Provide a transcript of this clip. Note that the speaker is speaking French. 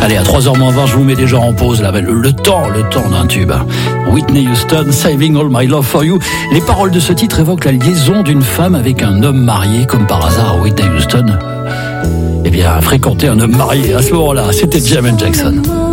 Allez, à 3h20, je vous mets déjà en pause là, le temps d'un tube. Whitney Houston, Saving All My Love For You. Les paroles de ce titre évoquent la liaison d'une femme avec un homme marié, comme par hasard. Whitney Houston, fréquentait un homme marié à ce moment-là. C'était Janet Jackson.